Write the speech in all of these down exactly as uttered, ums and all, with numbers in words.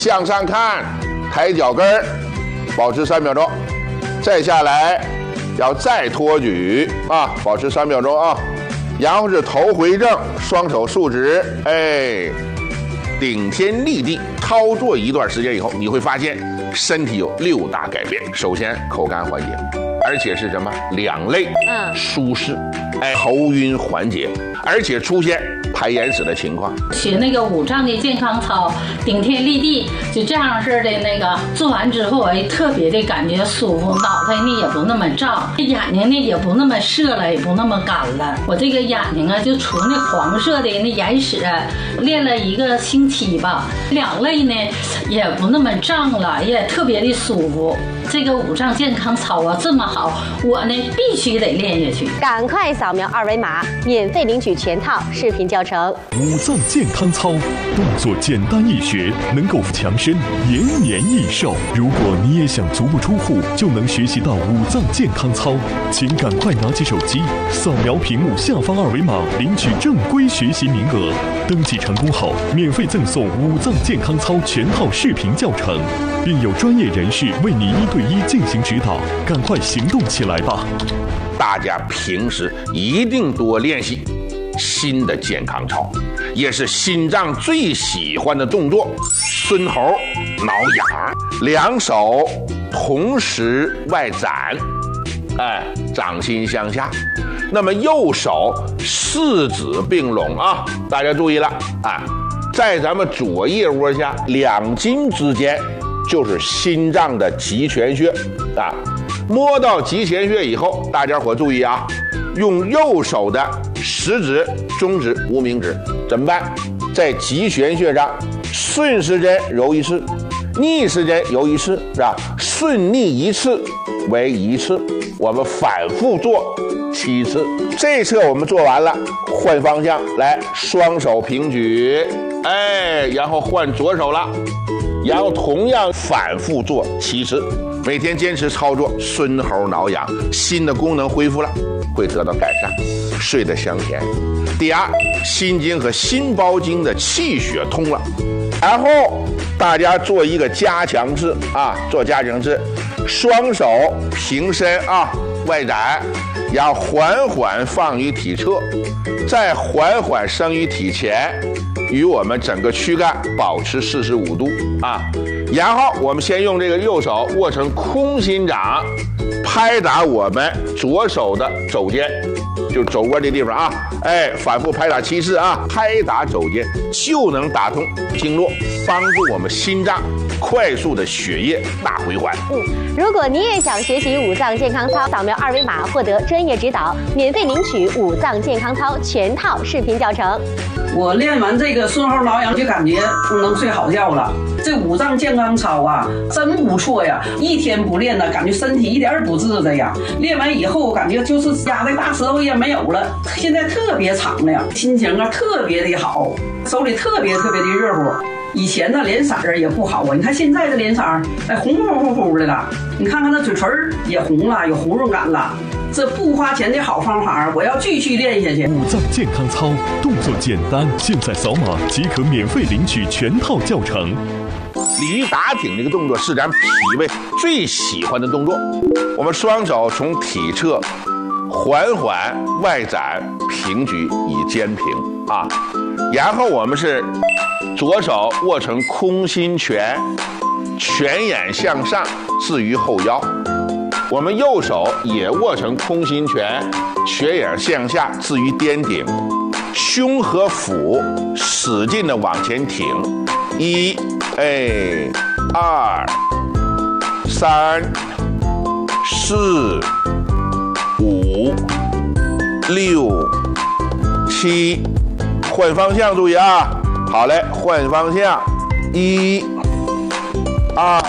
向上看，抬脚跟儿，保持三秒钟，再下来，要再托举啊，保持三秒钟啊，然后是头回正，双手竖直，哎，顶天立地。操作一段时间以后，你会发现身体有六大改变。首先，口干缓解，而且是什么？两肋嗯舒适，哎，头晕缓解，而且出现排眼屎的情况。 学那个五脏的健康操，顶天立地，就这样式的那个做完之后，哎，特别的感觉舒服，脑袋呢也不那么胀，眼睛呢也不那么涩了，也不那么干了。我这个眼睛啊，就除那黄色的那眼屎，练了一个星期吧，两肋呢也不那么胀了，也特别的舒服。这个五脏健康操啊这么好，我呢必须得练下去。 赶快扫描二维码，免费领取全套视频教程。 五脏健康操，动作简单易学，能够强身延年益寿。如果你也想足不出户就能学习到五脏健康操，请赶快拿起手机，扫描屏幕下方二维码，领取正规学习名额。登记成功后，免费赠送五脏健康操全套视频教程，并有专业人士为你一对一进行指导。赶快行动起来吧！ 大家平时一定多练习新的健康操，也是心脏最喜欢的动作。孙猴挠痒，两手同时外展，哎，掌心向下。那么右手四指并拢啊，大家注意了啊，在咱们左腋窝下两筋之间就是心脏的极泉穴啊。摸到极泉穴以后，大家伙注意啊，用右手的食指、中指、无名指怎么办？在极泉穴上顺时针揉一次，逆时针揉一次，是吧？顺逆一次为一次，我们反复做七次。这侧我们做完了，换方向来，双手平举，哎，然后换左手了，然后同样反复做七次。每天坚持操作，孙猴挠痒，心的功能恢复了，会得到改善，睡得香甜。第二，心经和心包经的气血通了。然后大家做一个加强式啊，做加强式，双手平伸啊，外展，然后缓缓放于体侧，再缓缓升于体前，与我们整个躯干保持四十五度啊。然后我们先用这个右手握成空心掌，拍打我们左手的肘尖，就肘窝这地方啊，哎，反复拍打七次啊，拍打肘尖就能打通经络，帮助我们心脏快速的血液大回环。 嗯，如果你也想学习五脏健康操，扫描二维码获得专业指导，免费领取五脏健康操全套视频教程。 我练完这个孙猴挠痒就感觉能睡好觉了。这五脏健康操啊，真不错呀！一天不练呢，感觉身体一点不治的呀。练完以后，感觉就是压的大舌头也没有了，现在特别敞亮，心情啊特别的好，手里特别特别的热乎。以前的脸色儿也不好啊，你看现在的脸色儿，哎，红乎乎乎的了。你看看那嘴唇也红了，有红润感了。这不花钱的好方法，我要继续练下去。 五脏健康操动作简单，现在扫码即可免费领取全套教程。 鲤鱼打挺这个动作是咱脾胃最喜欢的动作。我们双手从体侧缓缓外展平举以肩平啊，然后我们是左手握成空心拳，拳眼向上置于后腰。我们右手也握成空心拳，拳眼向下置于颠顶，胸和腹使劲的往前挺。一，哎，二，三，四，五，六，七，换方向，注意啊！好嘞，换方向，一，二，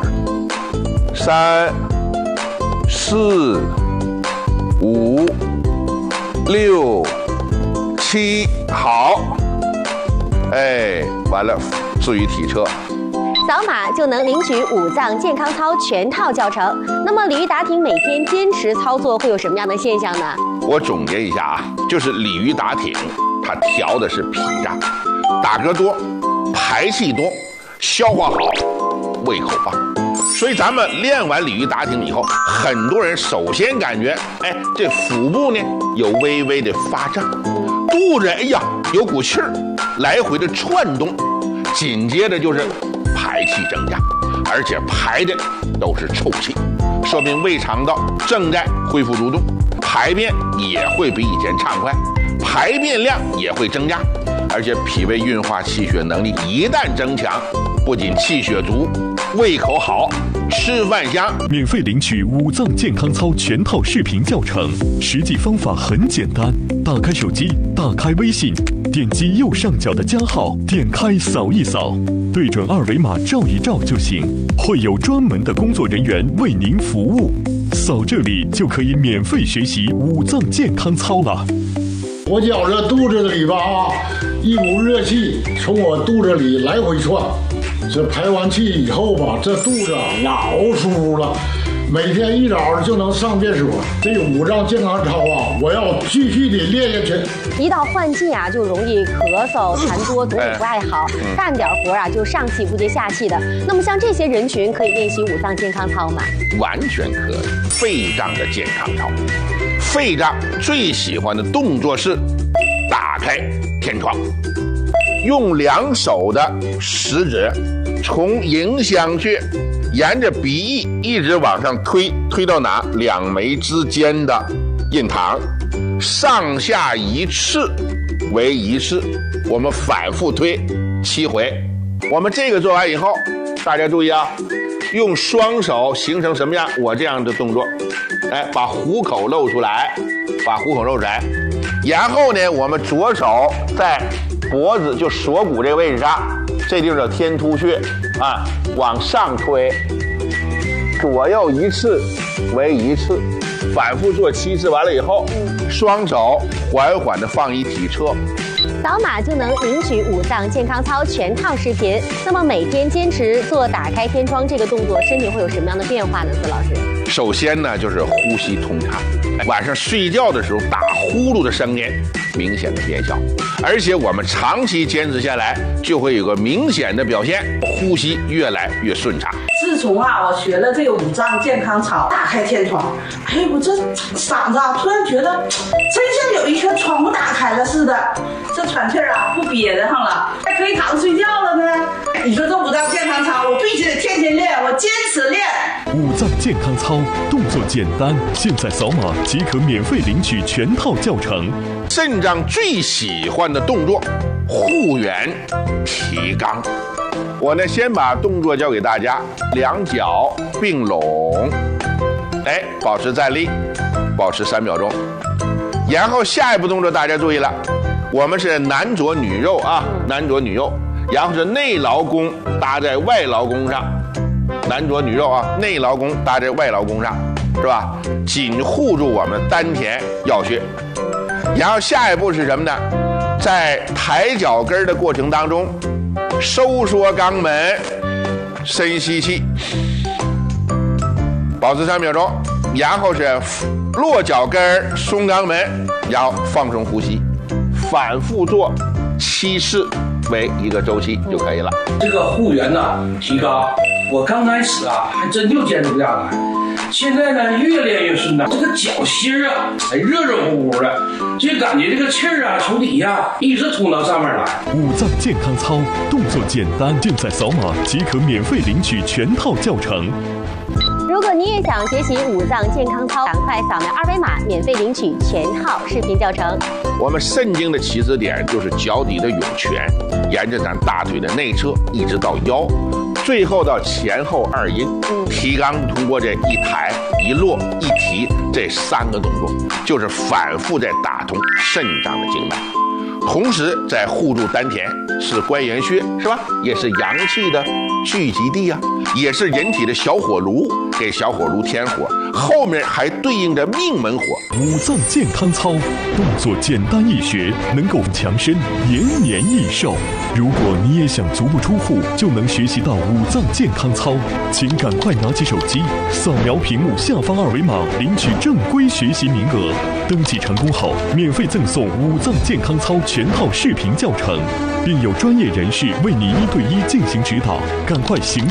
三。四、五、六、七，好，哎，完了，置于体侧。 扫码就能领取五脏健康操全套教程。那么鲤鱼打挺每天坚持操作会有什么样的现象呢？ 我总结一下啊，就是鲤鱼打挺，它调的是脾脏，打嗝多，排气多， 消化好，胃口棒。所以咱们练完鲤鱼打挺以后，很多人首先感觉，哎，这腹部呢有微微的发胀，肚子哎呀有股气儿来回的窜动，紧接着就是排气增加，而且排的都是臭气，说明胃肠道正在恢复蠕动，排便也会比以前畅快，排便量也会增加，而且脾胃运化气血能力一旦增强，不仅气血足，胃口好，吃饭香。 免费领取五脏健康操全套视频教程，实际方法很简单，打开手机，打开微信，点击右上角的加号，点开扫一扫，对准二维码照一照就行，会有专门的工作人员为您服务。扫这里就可以免费学习五脏健康操了。 我觉着肚子里吧啊，一股热气从我肚子里来回窜，这排完气以后吧，这肚子老舒服了。每天一早就能上厕所，这个五脏健康操啊，我要继续的练下去。 一到换季啊，就容易咳嗽、痰多，总也不爱好，干点活啊就上气不接下气的。那么像这些人群可以练习五脏健康操吗？ 完全可以。肺脏的健康操，肺脏最喜欢的动作是打开天窗，用两手的食指从迎香穴沿着鼻翼一直往上推，推到哪？两眉之间的印堂，上下一次为一次，我们反复推七回。我们这个做完以后，大家注意啊，用双手形成什么样？我这样的动作，哎，把虎口露出来，把虎口露出来，然后呢，我们左手在脖子就锁骨这个位置上，这地方叫天突穴啊，往上推，左右一次为一次，反复做七次，完了以后，双手缓缓的放一体侧。 扫码就能领取五脏健康操全套视频。那么每天坚持做打开天窗这个动作，身体会有什么样的变化呢？孙老师， 首先呢，就是呼吸通畅，晚上睡觉的时候打呼噜的声音明显的变小，而且我们长期坚持下来，就会有个明显的表现，呼吸越来越顺畅。 自从啊，我学了这个五脏健康操，打开天窗，哎，我这嗓子啊，突然觉得真像有一圈窗户打开了似的，这喘气儿啊不憋得上了，还可以躺着睡觉了呢。你说这五脏健康操，我必须得天天练，我坚持练。 五脏健康操动作简单，现在扫码即可免费领取全套教程。 肾脏最喜欢的动作，护元提肛。我呢，先把动作教给大家，两脚并拢，哎，保持站立，保持三秒钟。然后下一步动作大家注意了，我们是男左女右啊，男左女右，然后是内劳宫搭在外劳宫上，男左女右啊，内劳宫搭在外劳宫上，是吧？紧护住我们丹田要穴。然后下一步是什么呢？在抬脚跟的过程当中，收缩肛门，深吸气，保持三秒钟，然后是落脚跟，松肛门，然后放松呼吸，反复做七次为一个周期就可以了。 这个护元呢，提肛，我刚开始啊还真就坚持不下来，现在呢越练越顺畅，这个脚心啊还热热乎乎的，就感觉这个气儿啊从底下一直冲到上面来。 五脏健康操动作简单，现在扫码即可免费领取全套教程。 如果你也想学习五脏健康操，赶快扫描二维码，免费领取全套视频教程。 我们肾经的起始点就是脚底的涌泉，沿着咱大腿的内侧一直到腰，最后到前后二阴。提肛通过这一抬一落一提这三个动作，就是反复在打通肾脏的经脉，同时在护住丹田，是关元穴，是吧？也是阳气的聚集地呀、啊，也是人体的小火炉，给小火炉添火，后面还对应着命门火。 五脏健康操，动作简单易学，能够强身，延年益寿。如果你也想足不出户就能学习到五脏健康操，请赶快拿起手机，扫描屏幕下方二维码，领取正规学习名额。登记成功后，免费赠送五脏健康操全套视频教程，并有专业人士为你一对一进行指导。赶快行动！